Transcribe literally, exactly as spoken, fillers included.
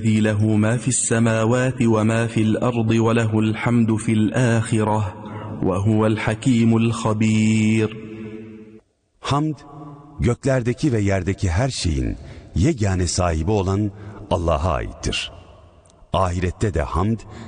له ما في السماوات وما في الأرض وله الحمد في الآخرة وهو الحكيم الخبير. Hamd, göklerdeki ve yerdeki her şeyin yegane sahibi olan Allah'a aittir. Ahirette de hamd